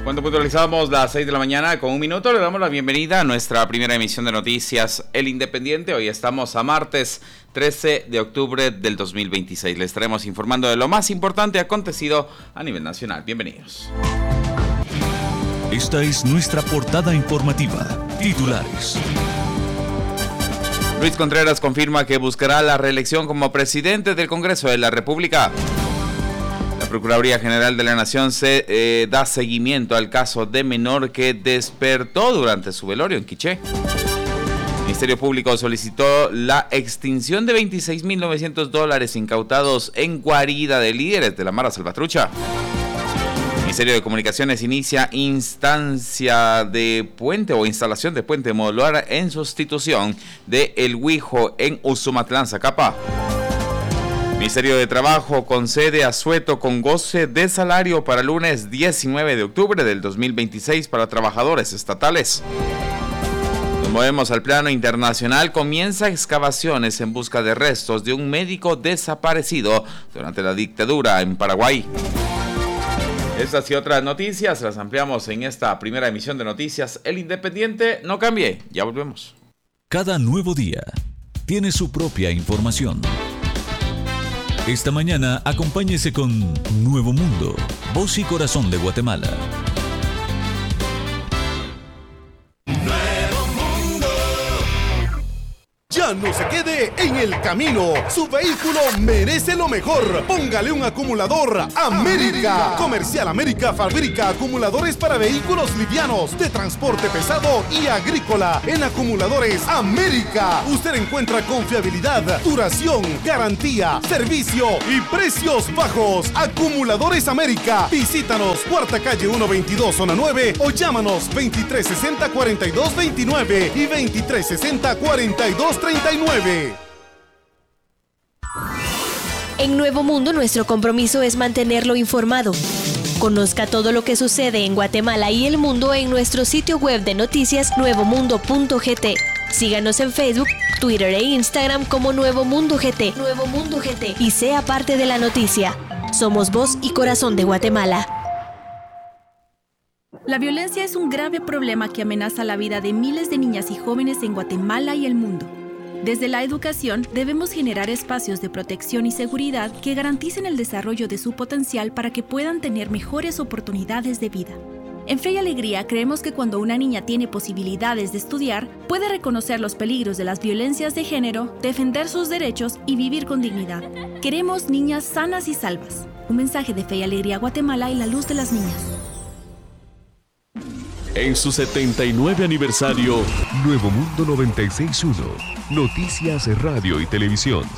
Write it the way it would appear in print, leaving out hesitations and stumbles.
Cuando puntualizamos las 6 de la mañana con un minuto, le damos la bienvenida a nuestra primera emisión de noticias El Independiente. Hoy estamos a martes 13 de octubre del 2026. Les estaremos informando de lo más importante acontecido a nivel nacional. Bienvenidos. Esta es nuestra portada informativa. Titulares. Luis Contreras confirma que buscará la reelección como presidente del Congreso de la República. La Procuraduría General de la Nación se da seguimiento al caso de menor que despertó durante su velorio en Quiché. El Ministerio Público solicitó la extinción de $26.900 incautados en guarida de líderes de la Mara Salvatrucha. El Ministerio de Comunicaciones inicia instancia de puente o instalación de puente modular en sustitución de El Huijo en Usumatlán, Zacapa. Ministerio de Trabajo concede asueto con goce de salario para el lunes 19 de octubre del 2026 para trabajadores estatales. Nos movemos al plano internacional. Comienza excavaciones en busca de restos de un médico desaparecido durante la dictadura en Paraguay. Estas y otras noticias las ampliamos en esta primera emisión de Noticias El Independiente. No cambie, ya volvemos. Cada nuevo día tiene su propia información. Esta mañana acompáñese con Nuevo Mundo, voz y corazón de Guatemala. Ya no se quede en el camino. Su vehículo merece lo mejor. Póngale un acumulador América. Comercial América fabrica acumuladores para vehículos livianos, de transporte pesado y agrícola. En Acumuladores América usted encuentra confiabilidad, duración, garantía, servicio y precios bajos. Acumuladores América. Visítanos, Cuarta Calle 122, Zona 9, o llámanos 2360-4229 y 2360-4239. En Nuevo Mundo, nuestro compromiso es mantenerlo informado. Conozca todo lo que sucede en Guatemala y el mundo en nuestro sitio web de noticias nuevomundo.gt. Síganos en Facebook, Twitter e Instagram como Nuevo Mundo GT. Nuevo Mundo GT. Y sea parte de la noticia. Somos voz y corazón de Guatemala. La violencia es un grave problema que amenaza la vida de miles de niñas y jóvenes en Guatemala y el mundo. Desde la educación, debemos generar espacios de protección y seguridad que garanticen el desarrollo de su potencial para que puedan tener mejores oportunidades de vida. En Fe y Alegría creemos que cuando una niña tiene posibilidades de estudiar, puede reconocer los peligros de las violencias de género, defender sus derechos y vivir con dignidad. Queremos niñas sanas y salvas. Un mensaje de Fe y Alegría Guatemala y la luz de las niñas. En su 79 aniversario, Nuevo Mundo 96.1, Noticias, Radio y Televisión.